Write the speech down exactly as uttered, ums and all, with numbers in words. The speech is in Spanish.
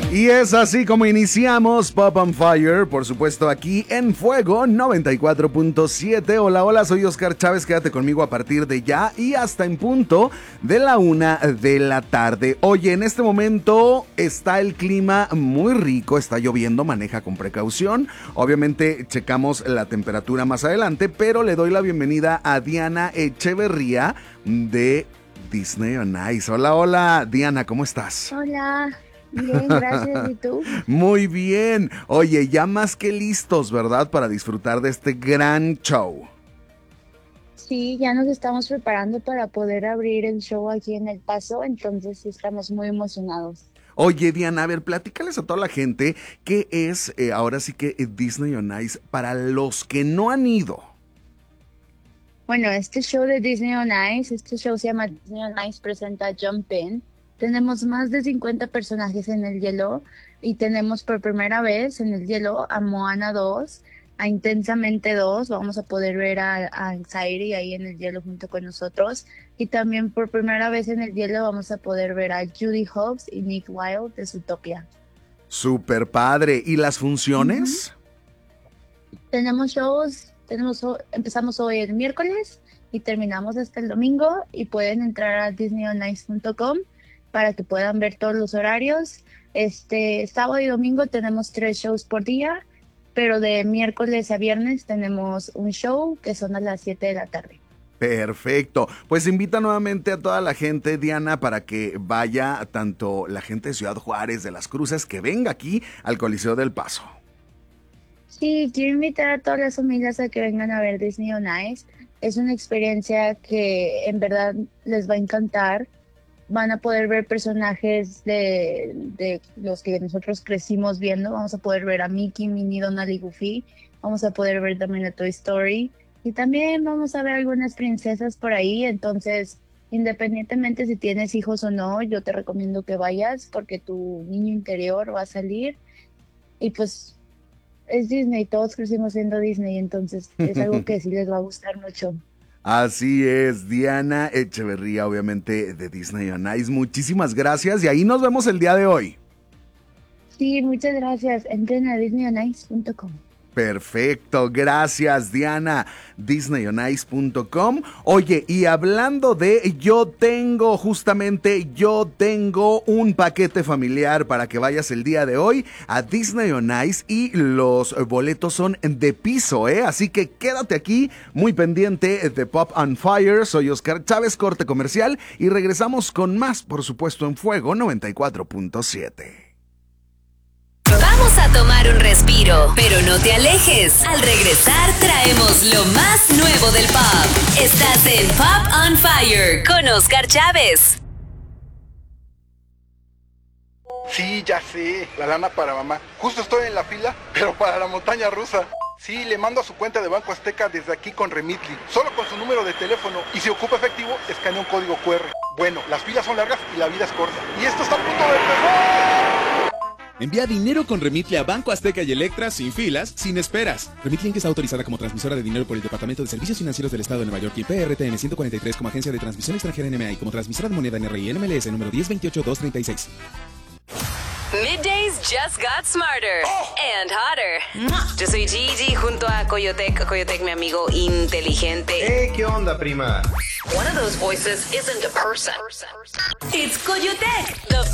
Y es así como iniciamos Pop on Fire, por supuesto aquí en Fuego noventa y cuatro punto siete. Hola, hola, soy Oscar Chávez, quédate conmigo a partir de ya y hasta en punto de la una de la tarde. Oye, en este momento está el clima muy rico, está lloviendo, maneja con precaución. Obviamente checamos la temperatura más adelante, pero le doy la bienvenida a Diana Echeverría de Disney on Ice. Hola, hola, Diana, ¿cómo estás? Hola. Bien, gracias. ¿Y tú? Muy bien. Oye, ya más que listos, ¿verdad? Para disfrutar de este gran show. Sí, ya nos estamos preparando para poder abrir el show aquí en El Paso, entonces sí estamos muy emocionados. Oye, Diana, a ver, platícales a toda la gente qué es eh, ahora sí que eh, Disney on Ice para los que no han ido. Bueno, este show de Disney on Ice, este show se llama Disney on Ice presenta Jump In. Tenemos más de cincuenta personajes en el hielo y tenemos por primera vez en el hielo a Moana dos, a Intensamente dos. Vamos a poder ver a, a Anxiety ahí en el hielo junto con nosotros. Y también por primera vez en el hielo vamos a poder ver a Judy Hopps y Nick Wilde de Zootopia. Súper padre. ¿Y las funciones? Uh-huh. Tenemos shows, tenemos, empezamos hoy el miércoles y terminamos hasta el domingo y pueden entrar a disney on ice punto com para que puedan ver todos los horarios. Este sábado y domingo tenemos tres shows por día, pero de miércoles a viernes tenemos un show que son a las siete de la tarde. Perfecto. Pues invita nuevamente a toda la gente, Diana, para que vaya, tanto la gente de Ciudad Juárez, de Las Cruces, que venga aquí al Coliseo del Paso. Sí, quiero invitar a todas las familias a que vengan a ver Disney on Ice. Es una experiencia que en verdad les va a encantar. Van a poder ver personajes de, de los que nosotros crecimos viendo. Vamos a poder ver a Mickey, Minnie, Donald y Goofy. Vamos a poder ver también a Toy Story. Y también vamos a ver algunas princesas por ahí. Entonces, independientemente si tienes hijos o no, yo te recomiendo que vayas porque tu niño interior va a salir. Y pues es Disney, todos crecimos viendo Disney, entonces es algo que sí les va a gustar mucho. Así es, Diana Echeverría, obviamente de Disney on Ice. Muchísimas gracias y ahí nos vemos el día de hoy. Sí, muchas gracias. Entren a disney on ice punto com. Perfecto, gracias, Diana. disney on ice punto com. Oye, y hablando de yo tengo, justamente yo tengo un paquete familiar para que vayas el día de hoy a Disney on Ice y los boletos son de piso, ¿eh? Así que quédate aquí, muy pendiente de Pop on Fire. Soy Oscar Chávez, corte comercial, y regresamos con más, por supuesto, en Fuego noventa y cuatro punto siete. Vamos a tomar un respiro, pero no te alejes. Al regresar traemos lo más nuevo del pop. Estás en Pop on Fire con Oscar Chávez. Sí, ya sé, la lana para mamá. Justo estoy en la fila, pero para la montaña rusa. Sí, le mando a su cuenta de Banco Azteca desde aquí con Remitly, solo con su número de teléfono, y si ocupa efectivo, escanea un código cu erre. Bueno, las filas son largas y la vida es corta. Y esto está a punto de empezar. Envía dinero con Remitly a Banco Azteca y Electra sin filas, sin esperas. Remitly Inc es autorizada como transmisora de dinero por el Departamento de Servicios Financieros del Estado de Nueva York y P R T N ciento cuarenta y tres como agencia de transmisión extranjera N M A y como transmisora de moneda N R I N M L S número diez veintiocho dos treinta y seis. Middays just got smarter and hotter. Yo soy Gigi junto a Coyotec, Coyotec, mi amigo inteligente. Hey, ¿qué onda, prima? One of those voices isn't a person. It's Coyotec, the